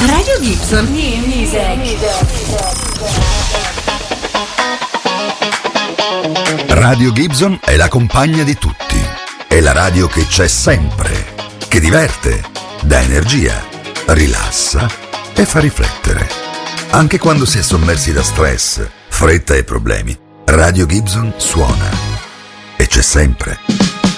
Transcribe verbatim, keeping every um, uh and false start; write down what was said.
Radio Gibson. Music. Radio Gibson è la compagna di tutti. È la radio che c'è sempre, che diverte, dà energia, rilassa e fa riflettere. Anche quando si è sommersi da stress, fretta e problemi, Radio Gibson suona e c'è sempre.